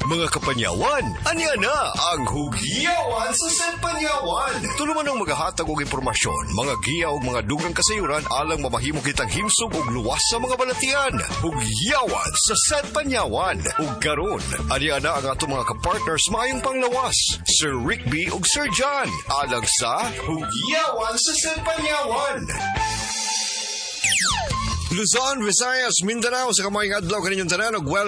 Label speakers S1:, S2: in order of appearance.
S1: Mga kapanyawan, anya na ang Hugiyawan sa Set Panyawan. Tuluman ang maghahatag og impormasyon, mga giya o mga dugang kasayuran alang mamahimo kitang himsog og luwas sa mga balatian. Hugiyawan sa Set Panyawan. Ug karon, anya na ang ato mga kapartners maayong panglawas, Sir Rick B ug Sir John, alang sa Hugiyawan sa Set Panyawan. Luzon, Visayas, Mindanao, sa kamayang adlaw kaninyong tanan og